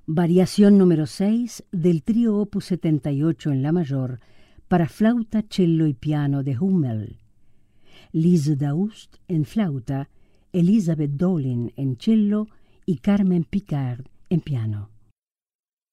Variación número 6 del trío opus 78 en la mayor para flauta, cello y piano de Hummel. Lise Daoust en flauta, Elizabeth Dolin en cello y Carmen Picard en piano.